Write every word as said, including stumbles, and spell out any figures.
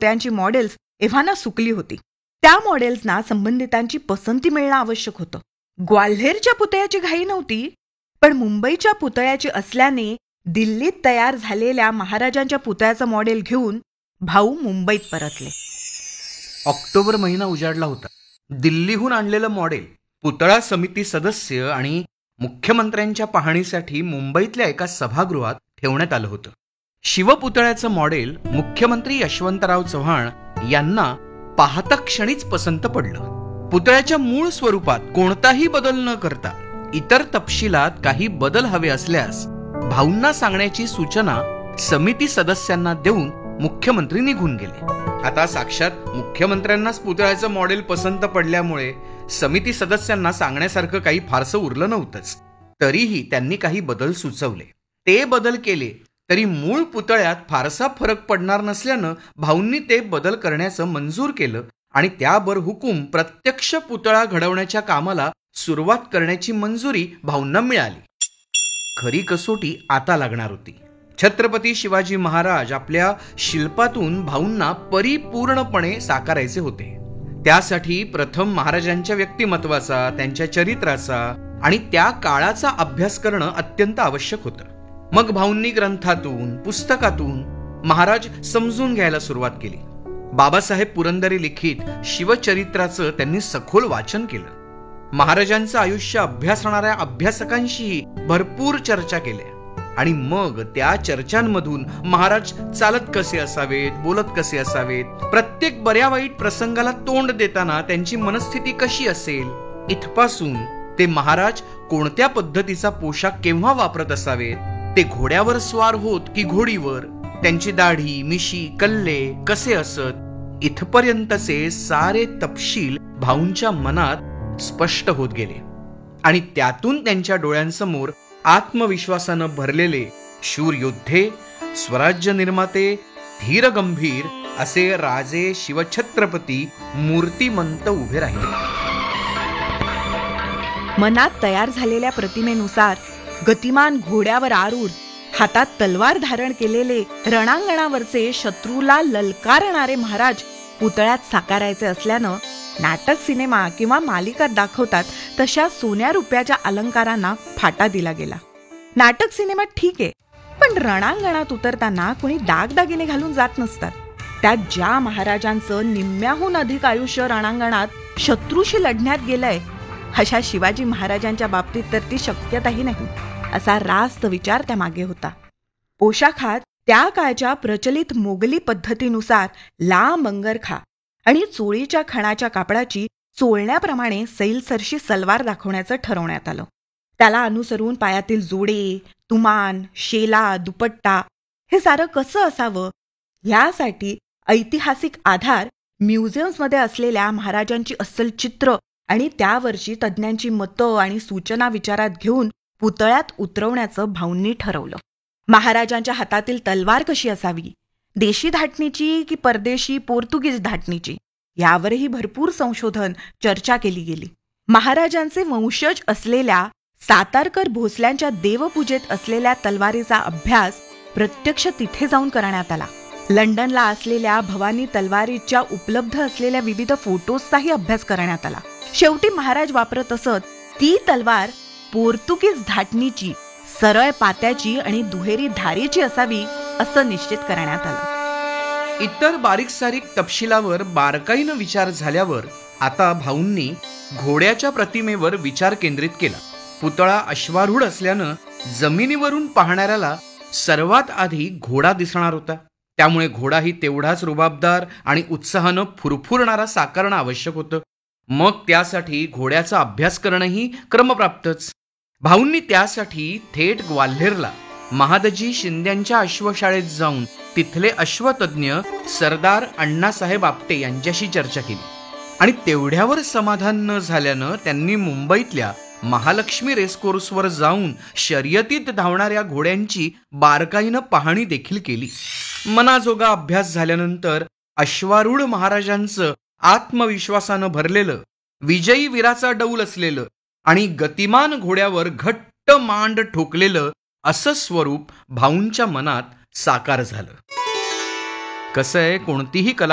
पुतळ्यांची models एव्हाना सुकली होती. त्या मॉडेल्सना संबंधितांची पसंती मिळणं आवश्यक होतं. ग्वाल्हेरच्या पुतळ्याची घाई नव्हती, पण मुंबईच्या पुतळ्याची असल्याने दिल्लीत तयार झालेल्या महाराजांच्या पुतळ्याचं मॉडेल घेऊन भाऊ मुंबईत परतले. ऑक्टोबर महिना उजाडला होता. दिल्लीहून आणलेलं मॉडेल पुतळा समिती सदस्य आणि मुख्यमंत्र्यांच्या पाहणीसाठी मुंबईतल्या एका सभागृहात ठेवण्यात आलं होतं. शिवपुतळ्याचं मॉडेल मुख्यमंत्री यशवंतराव चव्हाण यांना पाहता क्षणीच पसंत पडलं. पुतळ्याच्या मूळ स्वरूपात कोणताही बदल न करता इतर तपशिलात काही बदल हवे असल्यास भाऊंना सांगण्याची सूचना समिती सदस्यांना देऊन मुख्यमंत्री निघून गेले. आता साक्षात मुख्यमंत्र्यांनाच पुतळ्याचं मॉडेल पसंत पडल्यामुळे समिती सदस्यांना सांगण्यासारखं काही फारसं उरलं नव्हतंच. तरीही त्यांनी काही बदल सुचवले. ते बदल केले तरी मूळ पुतळ्यात फारसा फरक पडणार नसल्यानं भाऊंनी ते बदल करण्याचं मंजूर केलं आणि त्यावर हुकूम प्रत्यक्ष पुतळा घडवण्याच्या कामाला सुरुवात करण्याची मंजुरी भाऊंना मिळाली. खरी कसोटी आता लागणार होती. छत्रपती शिवाजी महाराज आपल्या शिल्पातून भाऊंना परिपूर्णपणे साकारायचे होते. त्यासाठी प्रथम महाराजांच्या व्यक्तिमत्वाचा, त्यांच्या चरित्राचा आणि त्या काळाचा अभ्यास करणं अत्यंत आवश्यक होतं. मग भाऊंनी ग्रंथातून, पुस्तकातून महाराज समजून घ्यायला सुरुवात केली. बाबासाहेब पुरंदरे लिखित शिवचरित्राचं त्यांनी सखोल वाचन केलं. महाराजांचं आयुष्य अभ्यासणाऱ्या अभ्यासकांशीही भरपूर चर्चा केल्या आणि मग त्या चर्चांमधून महाराज चालत कसे असावेत, बोलत कसे असावेत, प्रत्येक बऱ्या वाईट प्रसंगाला तोंड देताना त्यांची मनस्थिती कशी असेल, इथपासून ते महाराज कोणत्या पद्धतीचा पोशाख केव्हा वापरत असावेत, ते घोड्यावर स्वार होत की घोडीवर, त्यांची दाढी, मिशी, कल्ले कसे असत, इथपर्यंतचे सारे तपशील भाऊंच्या मनात स्पष्ट होत गेले आणि त्यातून त्यांच्या डोळ्यांसमोर आत्मविश्वासानं भरलेले शूर योद्धे, स्वराज्य निर्माते, धीर गंभीर असे राजे शिवछत्रपती मूर्तिमंत उभे राहिले. मनात तयार झालेल्या प्रतिमेनुसार गतिमान घोड्यावर आरूढ, हातात तलवार धारण केलेले रणांगणावरचे शत्रूला ललकारणारे महाराज पुतळ्यात साकारायचे असल्यानं नाटक, सिनेमा किंवा मालिकात दाखवतात तशा सोन्या रुपयाच्या अलंकारांना फाटा दिला गेला. नाटक सिनेमात ठीक आहे, पण रणांगणात उतरताना कोणी दागदागिने घालून जात नसतात. त्यात ज्या महाराजांचं निम्म्याहून अधिक आयुष्य रणांगणात शत्रूशी लढण्यात गेलंय, अशा शिवाजी महाराजांच्या बाबतीत तर ती शक्यताही नाही, असा रास्त विचार त्या मागे होता. पोशाखात त्या काळच्या प्रचलित मोगली पद्धतीनुसार लांब अंगरखा आणि चोळीच्या खणाच्या कापडाची चोळण्याप्रमाणे सैलसरशी सलवार दाखवण्याचं ठरवण्यात आलं. त्याला अनुसरून पायातील जोडे, तुमान, शेला, दुपट्टा हे सारं कसं असावं यासाठी ऐतिहासिक आधार म्युझियम्समध्ये असलेल्या महाराजांची अस्सल चित्र आणि त्यावरची तज्ज्ञांची मतं आणि सूचना विचारात घेऊन पुतळ्यात उतरवण्याचं भाऊंनी ठरवलं. महाराजांच्या हातातील तलवार कशी असावी, देशी धाटणीची की परदेशी पोर्तुगीज धाटणीची, यावरही भरपूर संशोधन, चर्चा केली गेली. महाराजांचे वंशज असलेल्या सातारकर भोसल्यांच्या देवपूजेत असलेल्या तलवारीचा अभ्यास प्रत्यक्ष तिथे जाऊन करण्यात आला. लंडनला असलेल्या भवानी तलवारीच्या उपलब्ध असलेल्या विविध फोटोजचाही अभ्यास करण्यात आला. शेवटी महाराज वापरत असत ती तलवार पोर्तुगीज धाटणीची, सरळ पात्याची आणि दुहेरी धारीची असावी असं निश्चित करण्यात आलं. इतर बारीक सारीक तपशिलावर बारकाईनं विचार झाल्यावर आता भाऊंनी घोड्याच्या प्रतिमेवर विचार केंद्रित केला. पुतळा अश्वारूढ असल्यानं जमिनीवरून पाहणाऱ्याला सर्वात आधी घोडा दिसणार होता. त्यामुळे घोडाही तेवढाच रुबाबदार आणि उत्साहानं फुरफुरणारा साकारणं आवश्यक होतं. मग त्यासाठी घोड्याचा अभ्यास करणंही क्रमप्राप्तच. भाऊंनी त्यासाठी थेट ग्वाल्हेरला महादजी शिंद्यांच्या अश्वशाळेत जाऊन तिथले अश्वतज्ञ सरदार अण्णासाहेब आपटे यांच्याशी चर्चा केली आणि तेवढ्यावर समाधान न झाल्यानं त्यांनी मुंबईतल्या महालक्ष्मी रेसकोर्सवर जाऊन शर्यतीत धावणाऱ्या घोड्यांची बारकाईनं पाहणी देखील केली. मनाजोगा अभ्यास झाल्यानंतर अश्वारूढ महाराजांचं आत्मविश्वासानं भरलेलं, विजयी वीराचा डौल असलेलं आणि गतिमान घोड्यावर घट्ट मांड ठोकलेलं असं स्वरूप भाऊंच्या मनात साकार झालं. कसं आहे, कोणतीही कला